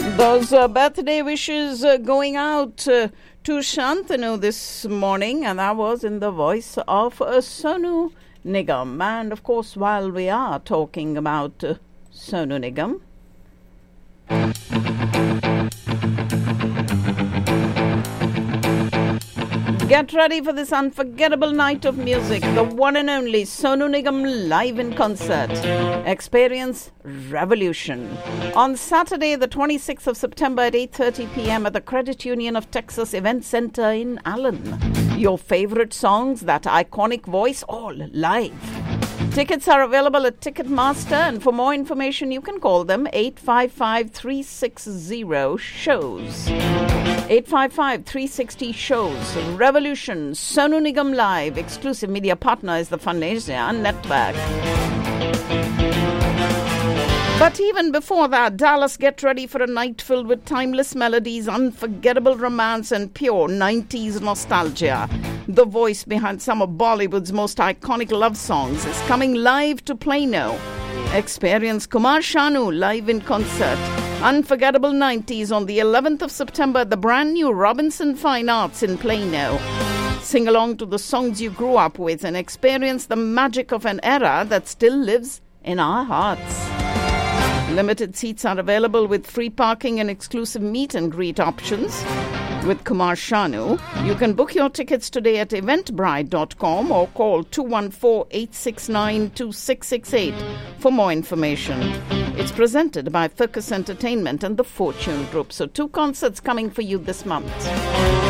Those birthday wishes going out to Shantanu this morning, and that was in the voice of Sonu Nigam. And of course, while we are talking about Sonu Nigam, get ready for this unforgettable night of music. The one and only Sonu Nigam live in concert. Experience revolution. On Saturday, the 26th of September at 8:30 p.m. at the Credit Union of Texas Event Center in Allen. Your favorite songs, that iconic voice, all live. Tickets are available at Ticketmaster, and for more information, you can call them 855-360-SHOWS. 855-360-SHOWS. Revolution, Sonu Nigam Live. Exclusive media partner is the Fundasia Network. But even before that, Dallas, get ready for a night filled with timeless melodies, unforgettable romance, and pure 90s nostalgia. The voice behind some of Bollywood's most iconic love songs is coming live to Plano. Experience Kumar Sanu live in concert. Unforgettable 90s on the 11th of September at the brand new Robinson Fine Arts in Plano. Sing along to the songs you grew up with and experience the magic of an era that still lives in our hearts. Limited seats are available with free parking and exclusive meet and greet options. With Kumar Sanu, you can book your tickets today at eventbrite.com or call 214-869-2668 for more information. It's presented by Focus Entertainment and the Fortune Group. So 2 concerts coming for you this month.